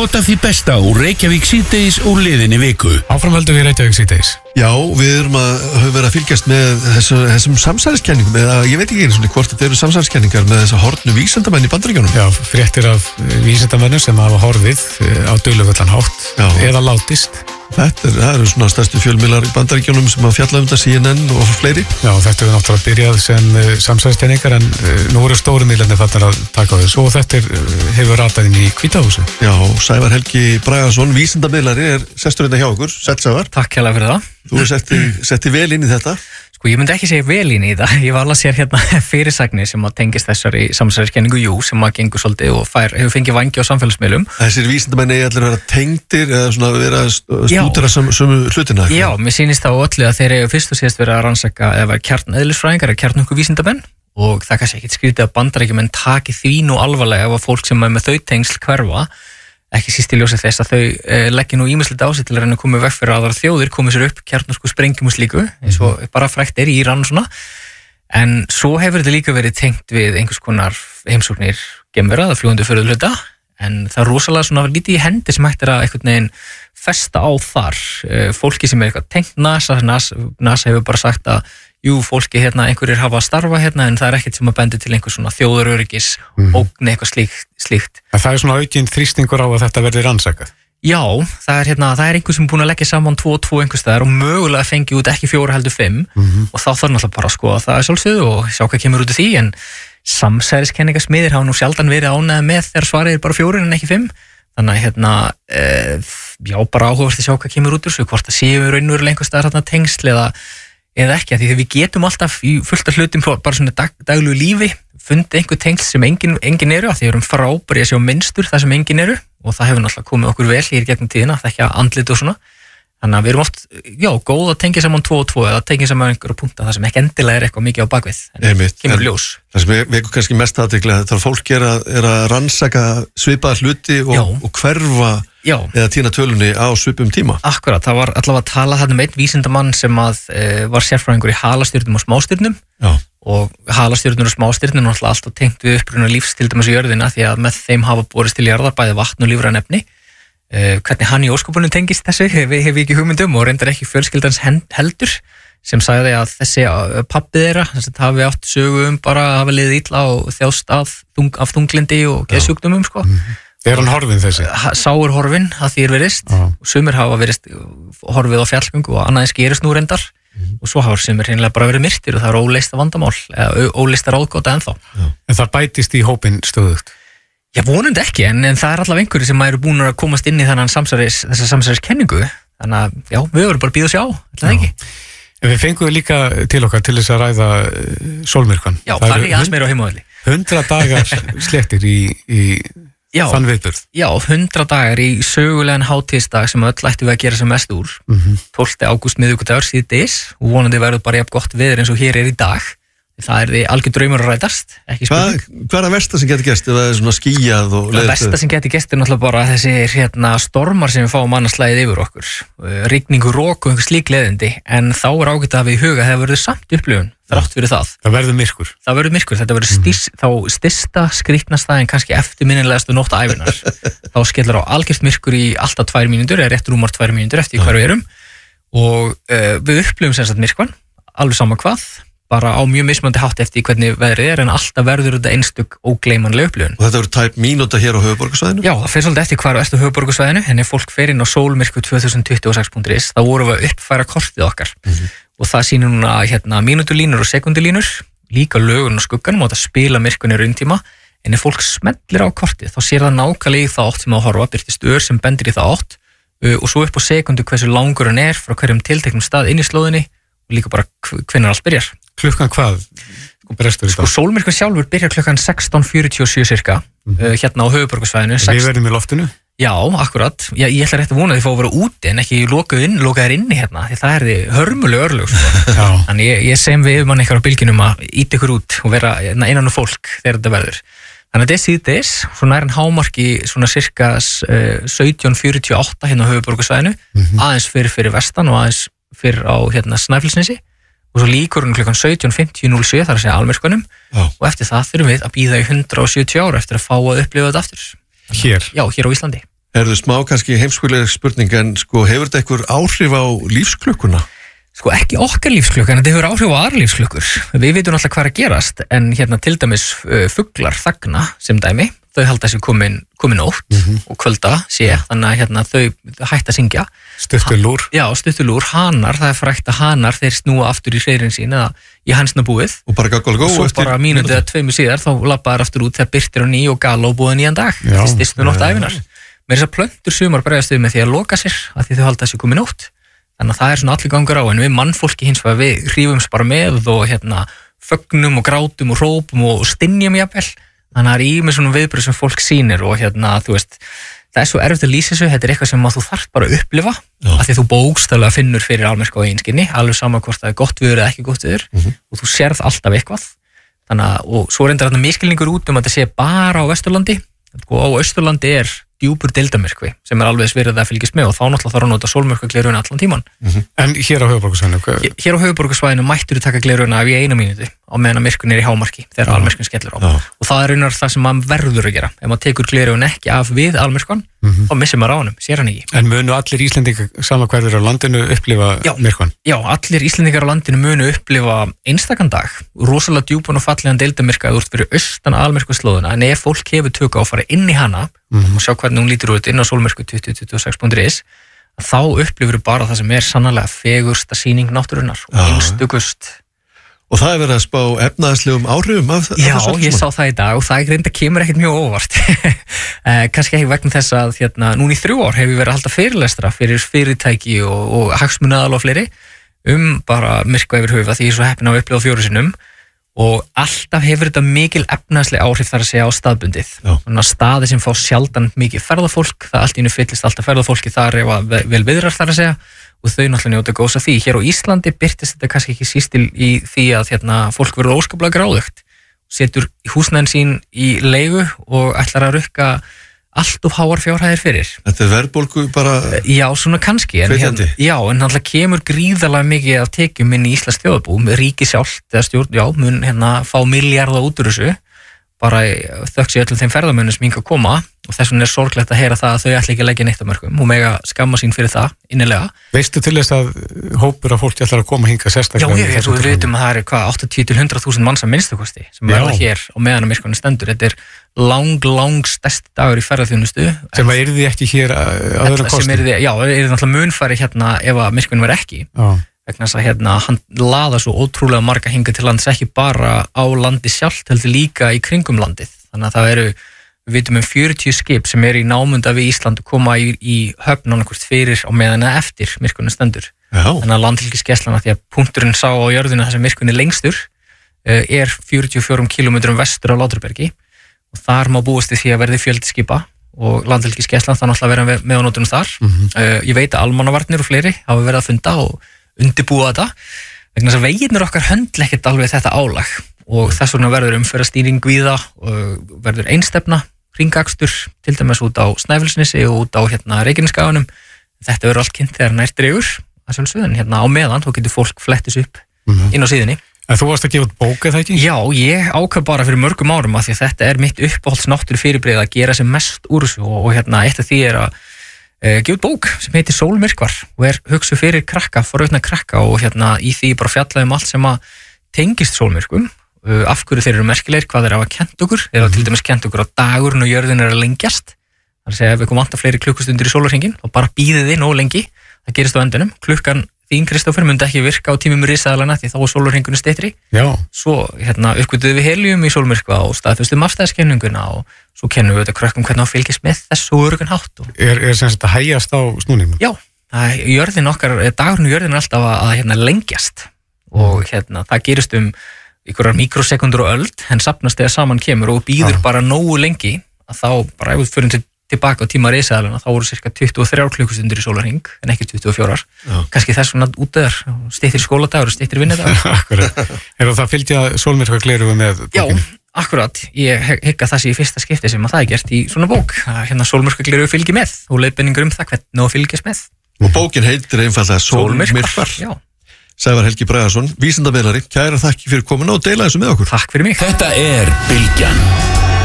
Nota því besta úr Reykjavík síðdegis úr liðinni viku. Áframhaldum við Reykjavík síðdegis. Já, við erum að höfum verið að fylgjast með þessum samsæriskenningum, eða ég veit ekki einu svona hvort þetta eru samsæriskenningar með þessa horfnu vísindamenn í Bandaríkjunum. Já, fréttir af vísindamennum sem hafa horfið á dularfullan hátt eða látist. Það eru svona stærstu fjölmiðlar í Bandaríkjunum sem að fjalla þetta, CNN og fleiri. Já, þetta er náttúrulega byrjað sem samsæriskenningar en nú eru stóru miðlarnir þarna að taka á þessu og þetta hefur ratað inn í Hvíta húsið. Já, Sævar Helgi Bragason, vísindamiðlari, er sestur hérna hjá okkur. Sæll Sævar. Takk hérlega fyrir það. Þú setti vel inn í þetta. Sko, ég myndi ekki segja vel inn í það. Ég var alveg að sér hérna fyrirsagnir sem að tengist þessari samsæriskenningu, sem að gengur svolítið og hefur fengið vangi á samfélagsmiðlum. Þessir vísindamenn eigi allir vera tengdir eða svona vera að stúdera sömu hlutina. Já, mér sýnist á öllu að þeir eru fyrst og síðast verið að rannsaka eða vera kjarneðlisfræðingar eða kjarnorkuvísindamenn og það kannski ekkert skrítið að Bandaríkjamenn taki því nú alvarlega ef að fólk sem er með þau tengsl hverfa, ekki síst í ljósi þess að þau leggja nú ýmislegt á sig til að reyna að koma veg fyrir aðrar þjóðir, koma sér upp kjarnorku sprengjum og slíku, eins og bara frækt er í Íran og svona, en svo hefur þetta líka verið tengt við einhvers konar heimsóknir geimvera, það fljúgandi fyrir hluta, en það er rosalega svona lítið í hendi sem hægt er að einhvern veginn festa á þar, fólki sem er eitthvað tengt NASA hefur bara sagt að fólki hérna, einhverjir hafa að starfa hérna en það er ekkert sem að bendi til einhver svona þjóðaröryggis ógn eitthvað slíkt. Það er svona aukinn þrýstingur á að þetta verði rannsakað? Já, það er einhver sem er búin að leggja saman 2 og 2 einhvers staðar og mögulega fengi út ekki 4 heldur 5 og þá þarf náttúrulega bara að skoða það sjálfsögðu og sjá hvað kemur út af því en samsæriskenningasmiðir hafa nú sjaldan verið ánægð með þegar svarið er bara 4 en ekki 5 þannig að bara áhugavert að sjá hvað kemur út úr þessu, hvort það séu raunverulega einhvers staðar tengsl eða ekki, af því við getum alltaf í fullt af hlutum bara svona daglegu lífi fundið einhver tengsl sem engin eru af því við erum frábæri að sjá mynstur það sem engin eru og það hefur náttúrulega komið okkur vel hér gegnum tíðina, það ekki að andlit og svona þannig að við erum oft, góð að tengja saman 2 og 2 eða tengja saman einhverja punkta það sem ekki endilega er eitthvað mikið á bakvið en kemur ljós. Það sem vekur kannski mest athygli að það fólk er að rannsaka svipaða hluti og hverfa eða týna tölunni á svipum tíma. Akkurat, það var allavega að tala þarna einn vísindamann sem að var sérfræðingur í halastjörnum og smástirnum og halastjörnur og smástirnum er alltaf tengt við uppruna lífs til dæmis í jörðina því að með þeim hafa borist til jarðar bæði vatn og lífræn efni. Hvernig hann í óskopunum tengist þessu hef ég ekki hugmyndum og reyndar ekki fjölskyldans heldur sem sagði að þessi pabbi þeirra hafi átt sögu bara að hafa liðið illa og þjást af þunglindi og geðsjúkdómum sko. Er hann horfinn þessi? Sá er horfinn að því er verist og sumir hafa verist horfið á fjallgöngu og annaðins gerist nú reyndar og svo hafa sumir hreinlega bara verið myrtir og það er óleista vandamál eða óleista ráðgáta ennþá. En það bætist í hópinn stöðugt? Já, vonandi ekki, en það er allavega einhverju sem eru búin að komast inn í þessa samsæriskenningu þannig að, við verðum bara að bíða og sjá alltaf ekki. En við fengum líka til okkar til þess að ræða sólmyrkvann. Já, það er aðeins meira á heimavelli. 100 dagar slettir í þann viðburð. Já, 100 dagar í sögulegan hátíðisdag sem öll ættu við að gera sem mest úr 12. ágúst miðvikudagur síðdegis og vonandi verður bara jafn gott veður eins og hér er í dag. Það er því algjör draumur að rætast, ekki spurning. Hvað er það versta sem getur gerst ef það er svona skýjað og leiðist? Það versta sem getur gerst er náttúrulega bara þessir stormar sem við fáum annars slæðið yfir okkur. Rigningu, rók og einhver slík leiðindi, en þá er ágætt að hafa í huga að það verður samt upplifun, þrátt fyrir það. Það verður myrkur. Það verður myrkur, þetta verður þá styrsta skrýtnasta en kannski eftirminnilegastu nótt ævinnar. Þá skellur á algjört myrkur í alltaf 2 mínútur, eða rétt rúmar 2 mínútur eftir hvar við erum. Og við upplifum sem sagt myrkvann, alveg sama hvað. Bara á mjög mismunandi hátt eftir hvernig veðrið er en alltaf verður þetta einstök ógleymanleg upplifun. Og þetta verður tæp mínúta hér á höfuðborgarsvæðinu? Já, það fer svolítið eftir hvar á höfuðborgarsvæðinu en ef fólk fer inn á solmyrkvu2026.is þá vorum við að uppfæra kortið okkar og það sýnir núna mínútulínur og sekundulínur líka lögun og skugganum og þetta spila myrkunni rauntíma en ef fólk smellir á kortið þá sér það nákvæmlega í þá átt sem að horfa birtist sem bendir í það átt og svo upp á sekundu hversu langur hann er frá hverjum tilteknum stað inn í slóðinni og líka bara hvenær allt byrjar. Klukkan hvað? Sólmyrkvann sjálfur byrjar klukkan 16:47 cirka hérna á höfuðborgarsvæðinu. Við verðum í loftinu? Já, akkurat. Ég ætla rétt að vona að þið fá að vera úti en ekki lokaðir inni hérna því það er því hörmuleg örlög sko. Þannig ég sem við mann eitthvað á bylginum að íta ykkur út og vera innan fólk þegar þetta verður. Þannig að þetta er síðdegis, svona er hann hámarki svona cirka 17:48 hérna á höfuðborgarsvæðinu aðeins fyrir vestan og aðeins fyrir á Snæfellsnesi og svo líkur hún klukkan 17:50:07 þar að segja almyrkvanum og eftir það þurfum við að bíða í 170 ára eftir að fá að upplifa þetta aftur. Hér? Já, hér á Íslandi. Erðu smá kannski heimskulega spurning en sko hefur þetta einhver áhrif á lífsklukkuna? Sko ekki okkar lífsklukk en þetta hefur áhrif á aðra lífsklukkur. Við vitum alltaf hvað að gerast en hérna til dæmis fuglar þagna sem dæmi, þau halda sér komin nótt og kvölda sé, þannig að hérna þau hætta að syngja. Stuttulúr. Já, stuttulúr, hanar, það frægt að hanar þeir snúa aftur í hreirin sín eða í hansnabúið. Og bara gaggóla góð. Og svo bara mínútu eða 2 síðar þá labbaðar aftur út þegar birtir á ný og gala og búið nýjan dag. Þetta stystu nótt ævinar. Með þess að plöntur sumar bregðast við með því að loka sér að því þau halda sér komin nótt. Þannig að það er svona allir gangur á, en við mannfólki hins vegar við hrífumst bara með og hérna fögnum og grátum og hrópum og stynjum jafnvel. Þannig að það er í með svona viðbröð sem fólk sýnir og hérna, þú veist, það er svo erfitt að lýsa þessu, þetta er eitthvað sem þú þarft bara að upplifa, af því þú bókstaflega finnur fyrir almyrkva á einskinni, alveg sama hvort það er gott viður eða ekki gott viður, og þú sérð alltaf eitthvað. Þannig að, og svo reyndar þarna miskilningur út að þetta sé bara á Vesturlandi, og á Austurlandi er djúpur deildarmyrkvi sem er alveg sverið að fylgjast með og þá náttúrulega þarf að nota sólmyrkvagleruna allan tíman. En hér á höfuðborgarsvæðinu? Hér á höfuðborgarsvæðinu mættur taka gleruna af í 1 mínútu á meðan að myrkvin er í hámarki þegar almyrkvin skellur á. Og það er raunar það sem maður verður að gera. Ef maður tekur gleruna ekki af við almyrkvan, þá missir maður á honum, sér hann ekki. En munu allir Íslendingar sama hverður á landinu upplifa myrkvan? Já, allir Íslendingar á landinu munu upplifa einstakann dag, rosalega djúpan og fallegan deildarmyrkva úr fyrir austan almyrkvaslóðuna, en ef fólk hefur tök á að fara inn í hana og sjá hvernig hún lítur út inn á solmyrkvu2026.is þá upplifur bara það sem er sannarlega fegursta sýning náttúrunnar og einstökust. Og það er verið að spá efnaðslegum áhrifum af þessu? Já, ég sá það í dag og það reynda kemur ekkert mjög óvart. Kannski ekki vegna þess að hérna, núna í 3 ár hefur verið að halda fyrirlestra fyrir fyrirtæki og hagsmunaaðila og fleiri bara myrkva yfir höfuð því ég er svo heppinn að upplifa 4 sinnum og alltaf hefur þetta mikil efnaðsleg áhrif þar að segja á staðbundið. Svona staði sem fá sjaldan mikið ferðafólk, það allt í einu fyllist alltaf ferðafólki þar ef að vel viðrar þar að segja og þau náttúrulega njóta góðs af því. Hér á Íslandi birtist þetta kannski ekki síst í því að hérna, fólk verður óskaplega gráðugt, setur húsnæðin sín í leigu og ætlar að rukka allt of háar fjárhæðir fyrir. Þetta er verðbólgu bara... Já, svona kannski. En náttúrulega kemur gríðarlega mikið af tekjum inn í Íslands þjóðarbú, ríki sjálft eða stjórn, mun hérna fá milljarða út úr þessu, bara þökk sér öllum þeim ferðamönnum sem hingað koma og þess vegna er sorglegt að heyra það að þau ætla ekki að leggja neitt á mörkum og mega skamma sín fyrir það innilega. Veistu til þess að hópur af fólki ætlar að koma hingað sérstaklega? Já, við veitum að það er 80-100.000 manns að minnstakosti sem verða hér á meðan að myrkvanum stendur. Þetta er lang stærsti dagur í ferðarþjónustu. Sem að yrði ekki hér að öðrum kosti? Já, yrði náttúrulega munfæri hérna ef að myrkvanum verði ekki. Vegna þess að hérna, hann laða svo ótrúlega marga hingað til lands ekki bara á landi sjálft, heldur líka í kringum landið. Þannig að það eru, við vitum 40 skip sem eru í námunda við Ísland og koma í höfn annarkvort fyrir á meðan eða eftir myrkvanum stendur. Þannig að landhelgisgæslan því að punkturinn sá á jörðina þar sem myrkvin er lengstur er 44 km vestur á Látrabjargi og þar má búast við því að verði fjöldi skipa og landhelgisgæslan það náttúrulega vera með á nótunum þar. Ég veit að almannavarnir og fleiri hafa verið að funda og undirbúa þetta, vegna þess að veginir okkar höndla ekkert alveg þetta álag og þess vegna verður umferðarstýring víða og verður einstefna, hringakstur, til dæmis út á Snæfellsnesi og út á hérna Reykjanesskaganum. Þetta verður allt kynnt þegar nær dregur að sjálfsögðan, hérna á meðan, þá getur fólk flettis upp inn á síðunni. En þú varst að gefa út bók eða ekki? Já, ég ákvað bara fyrir mörgum árum að því að þetta er mitt uppáhaldsnáttur fyrirbrigði að gera sem mest úr þessu og hérna eitt af því er að gefið bók sem heitir Sólmyrkvar og er hugsuð fyrir krakka, forvitna krakka og hérna í því bara fjallaðum allt sem að tengist sólmyrkum, af hverju þeir eru merkilegir, hvað þeir hafa kennt okkur, þeir hafa til dæmis kennt okkur á dagurinn og jörðin er að lengjast, þar að segja ef við komum vantar fleiri klukkustundir í sólarhringinn og bara býðið þið nóg lengi, það gerist á endunum, klukkan þín Kristófer myndi ekki virka á tímum risaðalana því þá er sólarhringurinn styttri. Svo hérna uppgötuðum við helium í sólmyrkva og staðfestum afstæðiskenninguna og svo kennum við þetta krökkum hvernig á fylgist með þessu öruggan hátt. Er sem sagt að hægjast á snúningnum? Já, jörðin okkar, dagurinn og jörðin er alltaf að hérna lengjast og hérna það gerist einhverjar mikrosekundur og öld en safnast þegar saman kemur og býður bara nógu lengi að þá bara ef við förum tilbaka á tíma risaðalana þá voru cirka 23 klukkustundir í sólarhring en ekki 24. Kannski þess svona útdöðar, styttir skóladagur og styttir vinnudagur. Akkurat. Er það fylgja sólmyrkvagleraugu með bókinni? Já, akkurat. Ég hygg að það sé í fyrsta skipti sem að það er gert í svona bók. Hérna sólmyrkvagleraugu fylgir með og leiðbeiningur það hvernig það fylgjast með. Og bókin heitir einfallega Sólmyrkvar. Já. Sævar Helgi Bragason, vísindamiðlari, kærar þakki fyrir komin og deila þessu með okkur. Takk fyrir mig. Þetta er Bylgjan.